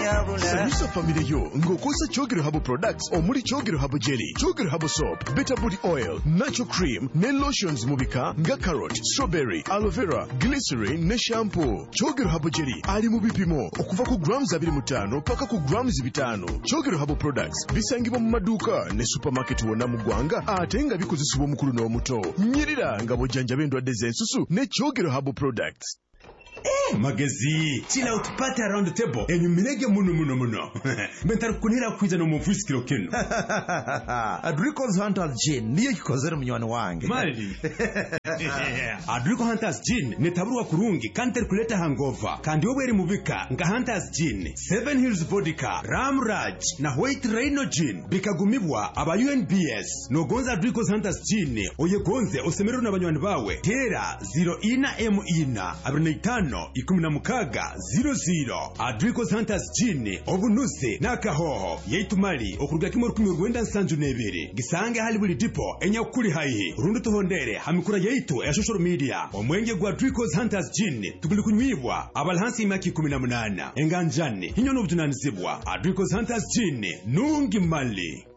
Sanyusa family yo ngokosa Chogero Herbal Products omuli Chogero Herbal Jelly, Chogero Herbal Soap, Better Body Oil, Natural Cream, ne lotions mubika nga carrot, strawberry, aloe vera, glycerin ne shampoo. Chogero Herbal Jelly ali mu bipimo okuva ku grams 25 paka ku grams 5. Chogero Herbal Products bisangibwa mu maduuka ne supermarket wonna mu ggwanga ate nga bikozesebwa omukulu n'omuto. Nyirira nga bojjanja b'endwadde z'ensusu ne Chogero Herbal Products. Magazine chill out party around the table enyumirege muno mentari kunira kwiza no muvusikiro kino Adrico's Hunters Gin niyo kikozera munywani wange mali Adrico Hunters Gin netaburwa kurungi kanter kuleta hangover kandi obweri mubika nga Hunters Gin, Seven Hills Vodka, Ram Raj na White Rhino Gin bikagumibwa aba UNBS no gonza Adrico's Hunters Gin oyegonze osemerero n'abanywani bawe tera 0 15 Adrico's Hunters Gin obunuse nakahoho yeitumali okuruga kimoro 1972 gisange hali buli dipo enyakuri haihi rundu tuhondere hamikura yeitu ya social media omwenge gwa Adrico's Hunters Gin tuguli kunywibwa abalhansi imaki 18 enganjani hinyo n'obutunanizibwa Adrico's Hunters Gin nungi mali.